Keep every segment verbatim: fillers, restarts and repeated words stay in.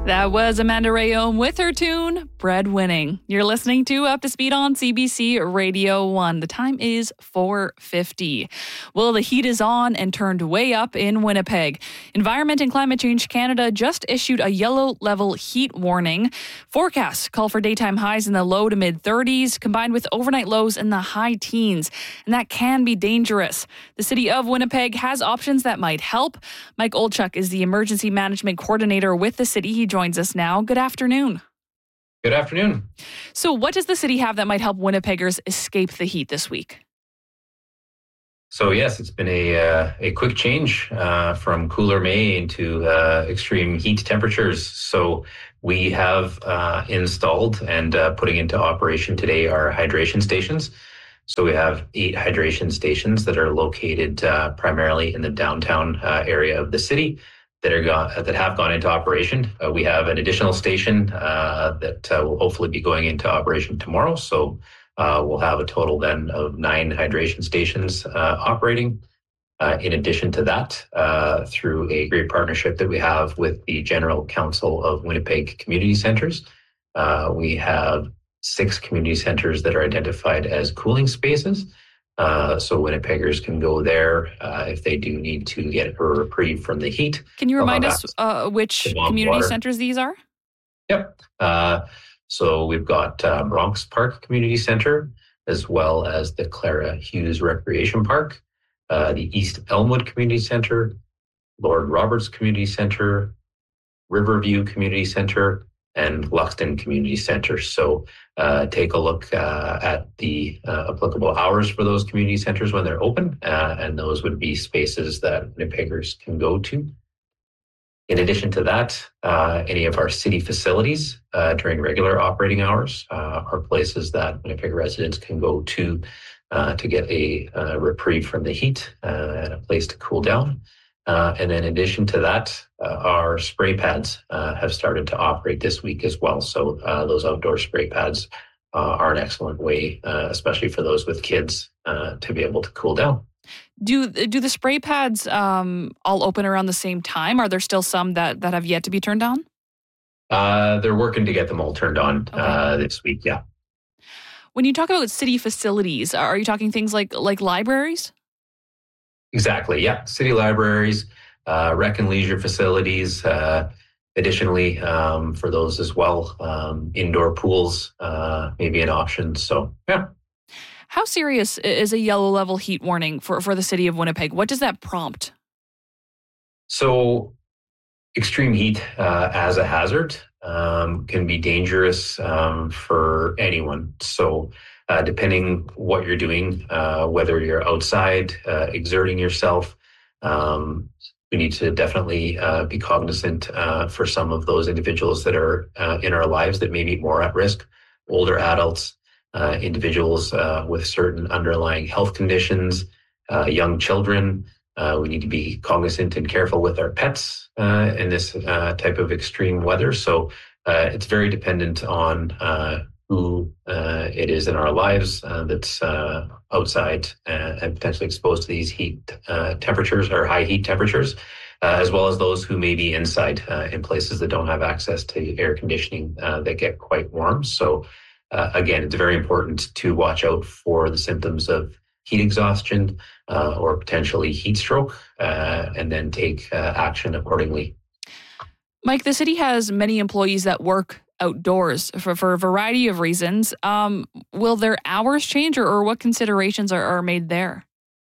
That was Amanda Rayom with her tune, Breadwinning. You're listening to Up to Speed on C B C Radio one. The time is four fifty. Well, the heat is on and turned way up in Winnipeg. Environment and Climate Change Canada just issued a yellow level heat warning. Forecasts call for daytime highs in the low to mid thirties, combined with overnight lows in the high teens. And that can be dangerous. The city of Winnipeg has options that might help. Mike Olchuk is the emergency management coordinator with the city. He joins us now. Good afternoon. Good afternoon. So what does the city have that might help Winnipeggers escape the heat this week? So yes, it's been a uh, a quick change uh, from cooler May into uh, extreme heat temperatures. So we have uh, installed and uh, putting into operation today our hydration stations. So we have eight hydration stations that are located uh, primarily in the downtown uh, area of the city that are gone, that have gone into operation. Uh, we have an additional station uh, that uh, will hopefully be going into operation tomorrow. So uh, we'll have a total then of nine hydration stations uh, operating. Uh, in addition to that, uh, through a great partnership that we have with the General Council of Winnipeg Community Centres, uh, we have six community centres that are identified as cooling spaces. Uh, so Winnipeggers can go there uh, if they do need to get a reprieve from the heat. Can you remind us uh, which community water. centers these are? Yep. Uh, so we've got uh, Bronx Park Community Center, as well as the Clara Hughes Recreation Park, uh, the East Elmwood Community Center, Lord Roberts Community Center, Riverview Community Center, and Luxton Community Center. So uh, take a look uh, at the uh, applicable hours for those community centers when they're open, uh, and those would be spaces that Winnipeggers can go to. In addition to that, uh, any of our city facilities uh, during regular operating hours uh, are places that Winnipeg residents can go to uh, to get a uh, reprieve from the heat uh, and a place to cool down. Uh, and then in addition to that, uh, our spray pads uh, have started to operate this week as well. So uh, those outdoor spray pads uh, are an excellent way, uh, especially for those with kids, uh, to be able to cool down. Do do the spray pads um, all open around the same time? Are there still some that, that have yet to be turned on? Uh, they're working to get them all turned on okay. uh, this week, yeah. When you talk about city facilities, are you talking things like like libraries? Exactly, yeah. City libraries, uh, rec and leisure facilities. Uh, additionally, um, for those as well, um, indoor pools uh, may be an option. So, yeah. How serious is a yellow level heat warning for, for the city of Winnipeg? What does that prompt? So, extreme heat uh, as a hazard um, can be dangerous um, for anyone. So, Uh, depending what you're doing, uh, whether you're outside, uh, exerting yourself, um, we need to definitely uh, be cognizant uh, for some of those individuals that are uh, in our lives that may be more at risk, older adults, uh, individuals uh, with certain underlying health conditions, uh, young children. Uh, we need to be cognizant and careful with our pets uh, in this uh, type of extreme weather. So uh, it's very dependent on uh, who uh, it is in our lives uh, that's uh, outside uh, and potentially exposed to these heat uh, temperatures or high heat temperatures, uh, as well as those who may be inside uh, in places that don't have access to air conditioning uh, that get quite warm. So uh, again, it's very important to watch out for the symptoms of heat exhaustion uh, or potentially heat stroke, uh, and then take uh, action accordingly. Mike, the city has many employees that work outdoors for, for a variety of reasons. Um, will their hours change, or, or what considerations are, are made there?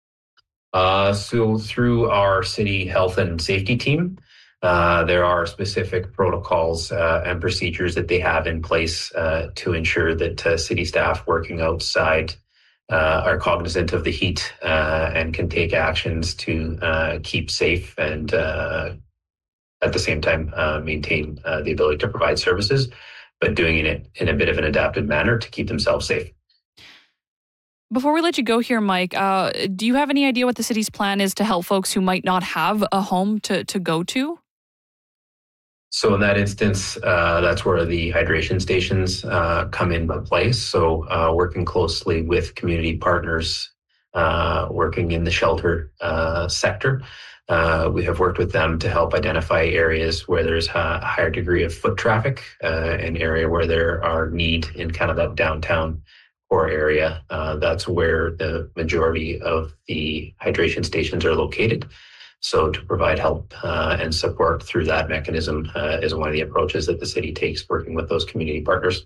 Uh, so through our city health and safety team, uh, there are specific protocols uh, and procedures that they have in place uh, to ensure that uh, city staff working outside uh, are cognizant of the heat uh, and can take actions to uh, keep safe and uh, at the same time uh, maintain uh, the ability to provide services, but doing it in a bit of an adapted manner to keep themselves safe. Before we let you go here, Mike, uh, do you have any idea what the city's plan is to help folks who might not have a home to, to go to? So in that instance, uh, that's where the hydration stations uh, come into place. So uh, working closely with community partners, uh, working in the shelter uh, sector, Uh, we have worked with them to help identify areas where there's a higher degree of foot traffic, uh, an area where there are need in kind of that downtown core area. Uh, that's where the majority of the hydration stations are located. So to provide help uh, and support through that mechanism uh, is one of the approaches that the city takes, working with those community partners.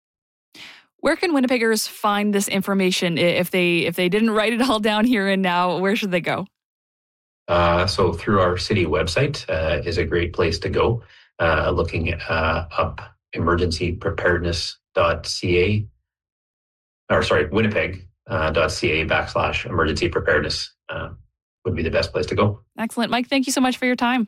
Where can Winnipeggers find this information if they if they didn't write it all down here and now? Where should they go? Uh, so through our city website uh, is a great place to go. Uh, looking uh, up emergency preparedness dot c a, or sorry, Winnipeg uh, dot c a backslash emergency preparedness uh, would be the best place to go. Excellent. Mike, thank you so much for your time.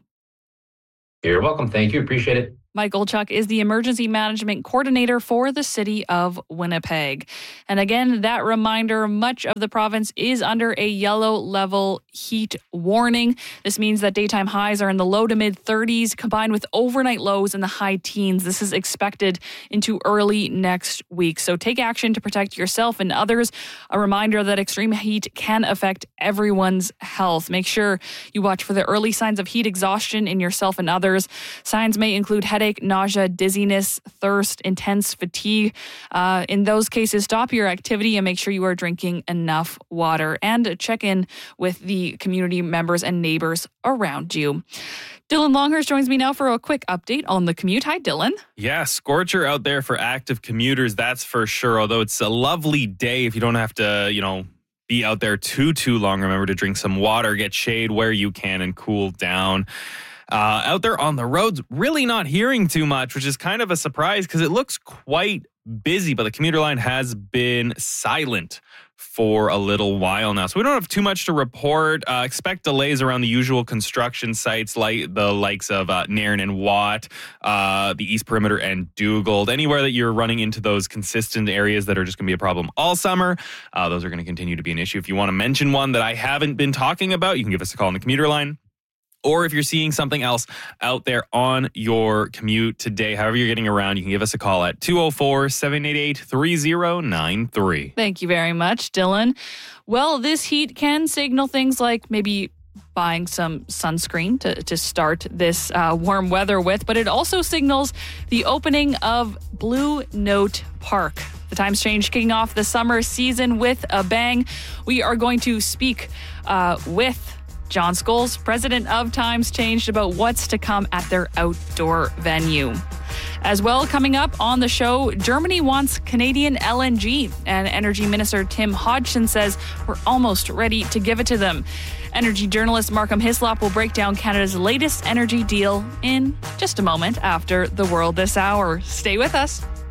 You're welcome. Thank you. Appreciate it. Mike Olchuk is the Emergency Management Coordinator for the City of Winnipeg. And again, that reminder, much of the province is under a yellow level heat warning. This means that daytime highs are in the low to mid thirties, combined with overnight lows in the high teens. This is expected into early next week. So take action to protect yourself and others. A reminder that extreme heat can affect everyone's health. Make sure you watch for the early signs of heat exhaustion in yourself and others. Signs may include headache, nausea, dizziness, thirst, intense fatigue. Uh, in those cases, stop your activity and make sure you are drinking enough water, and check in with the community members and neighbors around you. Dylan Longhurst joins me now for a quick update on the commute. Hi, Dylan. Yeah, scorcher out there for active commuters, that's for sure. Although it's a lovely day if you don't have to, you know, be out there too, too long. Remember to drink some water, get shade where you can, and cool down. Uh, out there on the roads, really not hearing too much, which is kind of a surprise because it looks quite busy, but the commuter line has been silent for a little while now. So we don't have too much to report. Uh, expect delays around the usual construction sites like the likes of uh, Nairn and Watt, uh, the East Perimeter and Dugald. Anywhere that you're running into those consistent areas that are just going to be a problem all summer, uh, those are going to continue to be an issue. If you want to mention one that I haven't been talking about, you can give us a call on the commuter line. Or if you're seeing something else out there on your commute today, however you're getting around, you can give us a call at two oh four, seven eight eight, three oh nine three. Thank you very much, Dylan. Well, this heat can signal things like maybe buying some sunscreen to, to start this uh, warm weather with, but it also signals the opening of Blue Note Park. The times change, kicking off the summer season with a bang. We are going to speak uh, with John Scholes, president of Times Changed, about what's to come at their outdoor venue. As well, coming up on the show, Germany wants Canadian L N G, and Energy Minister Tim Hodgson says we're almost ready to give it to them. Energy journalist Markham Hislop will break down Canada's latest energy deal in just a moment after The World This Hour. Stay with us.